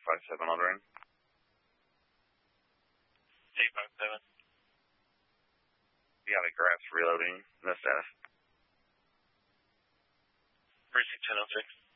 857 on ring. 857. You got a grass reloading. No status. Precinct 1006.